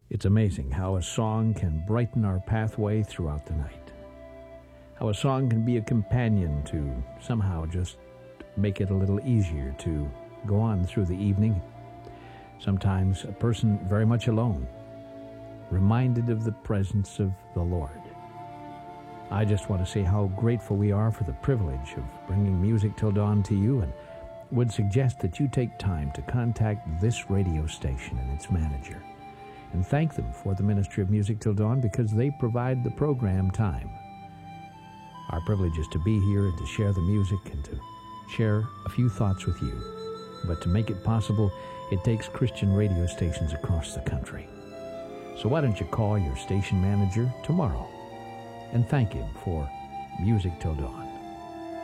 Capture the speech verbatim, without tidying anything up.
It's amazing how a song can brighten our pathway throughout the night. How a song can be a companion to somehow just make it a little easier to go on through the evening. Sometimes a person very much alone, reminded of the presence of the Lord. I just want to say how grateful we are for the privilege of bringing Music Till Dawn to you, and would suggest that you take time to contact this radio station and its manager and thank them for the ministry of Music Till Dawn, because they provide the program time. Our privilege is to be here and to share the music and to share a few thoughts with you. But to make it possible, it takes Christian radio stations across the country. So why don't you call your station manager tomorrow and thank him for Music Till Dawn.